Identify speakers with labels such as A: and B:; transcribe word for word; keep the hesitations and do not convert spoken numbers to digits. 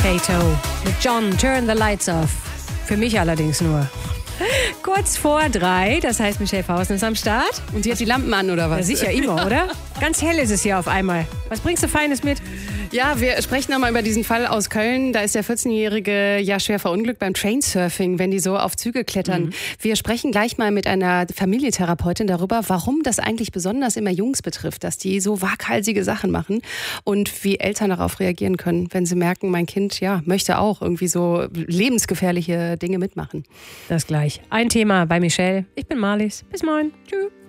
A: Kato mit John, Turn the Lights Off. Für mich allerdings nur. Kurz vor drei, das heißt, Michelle Fausen ist am Start.
B: Und die hat die Lampen an, oder was?
A: Ja, sicher immer, oder? Ganz hell ist es hier auf einmal. Was bringst du Feines mit?
B: Ja, wir sprechen nochmal über diesen Fall aus Köln. Da ist der vierzehnjährige ja schwer verunglückt beim Trainsurfing, wenn die so auf Züge klettern. Mhm. Wir sprechen gleich mal mit einer Familientherapeutin darüber, warum das eigentlich besonders immer Jungs betrifft, dass die so waghalsige Sachen machen und wie Eltern darauf reagieren können, wenn sie merken, mein Kind ja möchte auch irgendwie so lebensgefährliche Dinge mitmachen.
A: Das gleich. Ein Thema bei Michelle. Ich bin Marlies. Bis morgen. Tschüss.